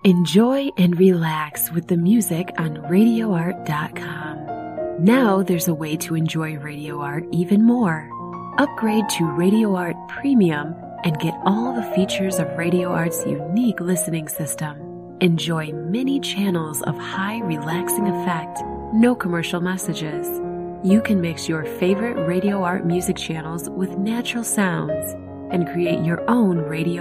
Enjoy and relax with the music on RadioArt.com. Now there's a way to enjoy Radio Art even more. Upgrade to Radio Art Premium and get all the features of Radio Art's unique listening system. Enjoy many channels of high relaxing effect, no commercial messages. You can mix your favorite Radio Art music channels with natural sounds and create your own radio